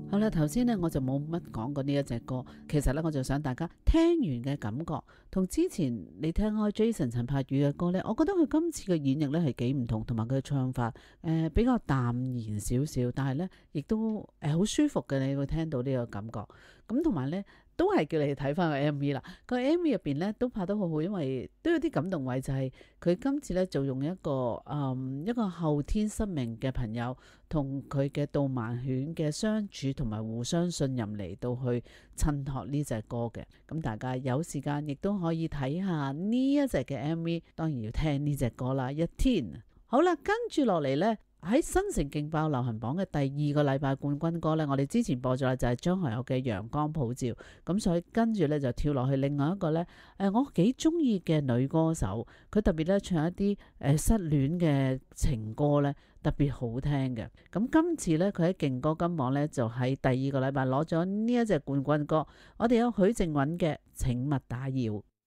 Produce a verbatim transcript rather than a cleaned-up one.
好啦，頭先咧我就冇乜講過呢一隻歌，其實咧我就想大家聽完嘅感覺，同之前你聽開 Jason 陳柏宇嘅歌咧，我覺得佢今次嘅演繹咧係幾唔同，同埋佢嘅唱法誒、呃、比較淡然少少，但係咧亦都誒好舒服嘅，你會聽到呢個感覺。咁同埋咧都係叫你睇翻個 M V 啦，個 M V 入邊咧都拍得好好，因為都有啲感動位，就係佢今次咧就用一個誒、嗯、一個後天失明嘅朋友同佢嘅導盲犬嘅相處同埋互相信任嚟到去襯托呢隻歌嘅。咁大家有時間亦都可以睇下呢一隻嘅 M V， 當然要聽呢隻歌啦。一天好啦，跟住落嚟呢，喺新城勁爆流行榜嘅第二個禮拜冠軍歌呢，我哋之前播咗啦，就係張學友嘅《陽光普照》。咁所以跟住呢，就跳落去另外一個呢，誒我幾中意嘅女歌手，佢特別咧唱一啲誒失戀嘅情歌呢，特別好聽嘅。咁今次呢，佢喺勁歌金榜呢，就喺第二個禮拜攞咗呢一隻冠軍歌。我哋有許靖韻嘅《請勿打擾》。